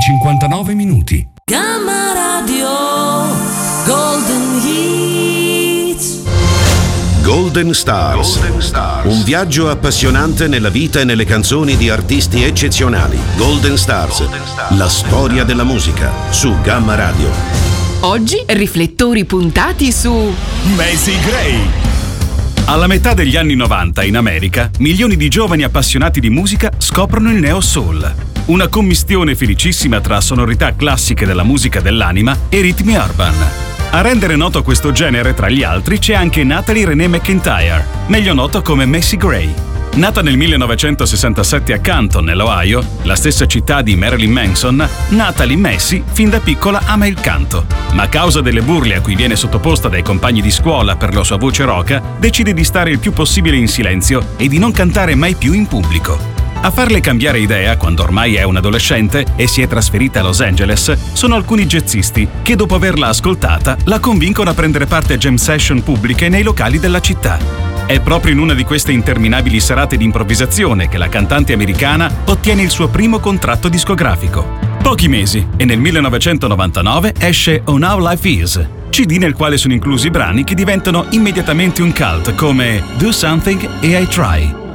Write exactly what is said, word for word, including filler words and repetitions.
cinquantanove minuti. Gamma Radio Golden Hits. Golden Stars. Golden Stars. Un viaggio appassionante nella vita e nelle canzoni di artisti eccezionali. Golden Stars. Golden Stars. La storia della musica su Gamma Radio. Oggi riflettori puntati su Macy Gray. Alla metà degli anni novanta in America, milioni di giovani appassionati di musica scoprono il neo soul. Una commistione felicissima tra sonorità classiche della musica dell'anima e ritmi urban. A rendere noto questo genere, tra gli altri, c'è anche Natalie Renee McIntyre, meglio noto come Macy Gray. Nata nel millenovecentosessantasette a Canton, nell'Ohio, la stessa città di Marilyn Manson, Natalie Macy fin da piccola ama il canto, ma a causa delle burle a cui viene sottoposta dai compagni di scuola per la sua voce roca, decide di stare il più possibile in silenzio e di non cantare mai più in pubblico. A farle cambiare idea, quando ormai è un adolescente e si è trasferita a Los Angeles, sono alcuni jazzisti che, dopo averla ascoltata, la convincono a prendere parte a jam session pubbliche nei locali della città. È proprio in una di queste interminabili serate di improvvisazione che la cantante americana ottiene il suo primo contratto discografico. Pochi mesi, e nel millenovecentonovantanove esce Oh Now Life Is, C D nel quale sono inclusi brani che diventano immediatamente un cult come Do Something e I Try.